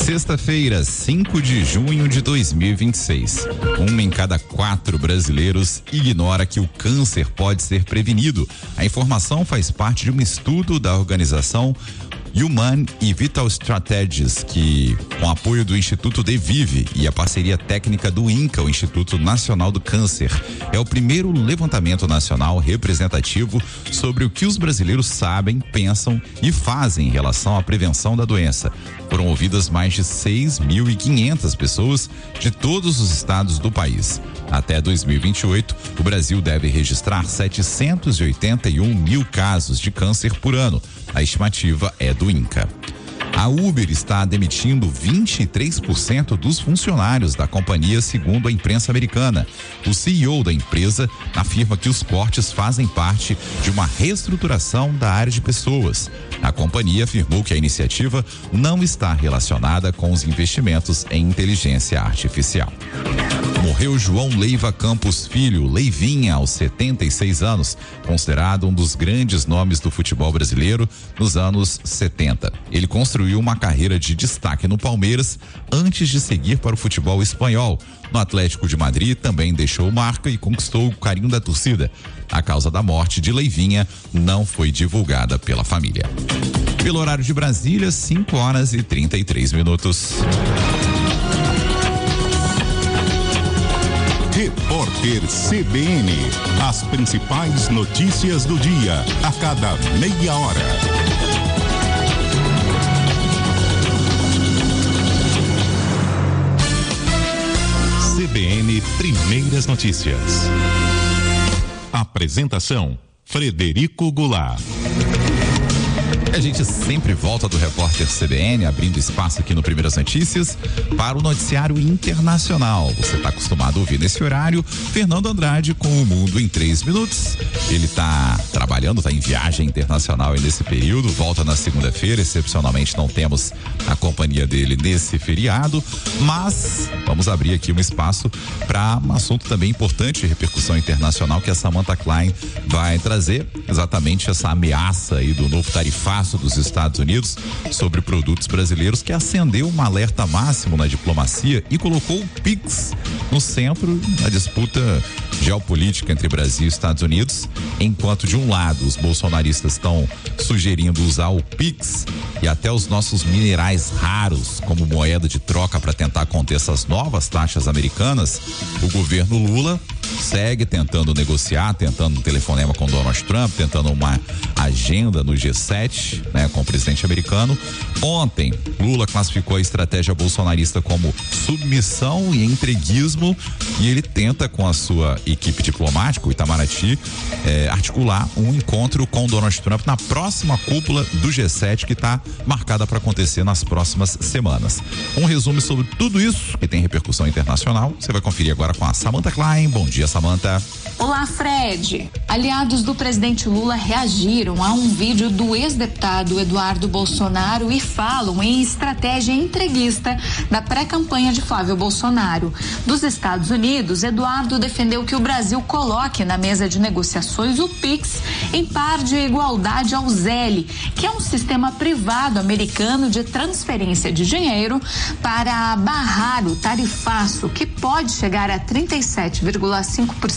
Sexta-feira, 5 de junho de 2026. 1 em cada 4 brasileiros ignora que o câncer pode ser prevenido. A informação faz parte de um estudo da organização Human e Vital Strategies, que, com apoio do Instituto DeVive e a parceria técnica do INCA, o Instituto Nacional do Câncer, é o primeiro levantamento nacional representativo sobre o que os brasileiros sabem, pensam e fazem em relação à prevenção da doença. Foram ouvidas mais de 6.500 pessoas de todos os estados do país. Até 2028, o Brasil deve registrar 781 mil casos de câncer por ano. A estimativa é do INCA. A Uber está demitindo 23% dos funcionários da companhia, segundo a imprensa americana. O CEO da empresa afirma que os cortes fazem parte de uma reestruturação da área de pessoas. A companhia afirmou que a iniciativa não está relacionada com os investimentos em inteligência artificial. Morreu João Leiva Campos Filho, Leivinha, aos 76 anos, considerado um dos grandes nomes do futebol brasileiro nos anos 70. Ele construiu uma carreira de destaque no Palmeiras antes de seguir para o futebol espanhol. No Atlético de Madrid também deixou marca e conquistou o carinho da torcida. A causa da morte de Leivinha não foi divulgada pela família. Pelo horário de Brasília, 5h33. Repórter CBN, as principais notícias do dia, a cada meia hora. CBN Primeiras Notícias. Apresentação: Frederico Goulart. A gente sempre volta do repórter CBN, abrindo espaço aqui no Primeiras Notícias para o noticiário internacional. Você está acostumado a ouvir nesse horário Fernando Andrade com o Mundo em 3 minutos. Ele está trabalhando, está em viagem internacional e nesse período, volta na segunda-feira. Excepcionalmente não temos a companhia dele nesse feriado, mas vamos abrir aqui um espaço para um assunto também importante de repercussão internacional que a Samantha Klein vai trazer, exatamente essa ameaça aí do novo tarifaço dos Estados Unidos sobre produtos brasileiros, que acendeu um alerta máximo na diplomacia e colocou o PIX no centro da disputa geopolítica entre Brasil e Estados Unidos, enquanto de um lado os bolsonaristas estão sugerindo usar o PIX e até os nossos minerais raros como moeda de troca para tentar conter essas novas taxas americanas, o governo Lula segue tentando negociar, tentando um telefonema com Donald Trump, tentando uma agenda no G7, né, com o presidente americano. Ontem, Lula classificou a estratégia bolsonarista como submissão e entreguismo, e ele tenta, com a sua equipe diplomática, o Itamaraty, articular um encontro com Donald Trump na próxima cúpula do G7, que está marcada para acontecer nas próximas semanas. Um resumo sobre tudo isso que tem repercussão internacional, você vai conferir agora com a Samantha Klein. Bom dia, Samantha. Olá, Fred. Aliados do presidente Lula reagiram a um vídeo do ex-deputado Eduardo Bolsonaro e falam em estratégia entreguista da pré-campanha de Flávio Bolsonaro. Dos Estados Unidos, Eduardo defendeu que o Brasil coloque na mesa de negociações o PIX em par de igualdade ao ZELE, que é um sistema privado americano de transferência de dinheiro para barrar o tarifaço, que pode chegar a 37,5%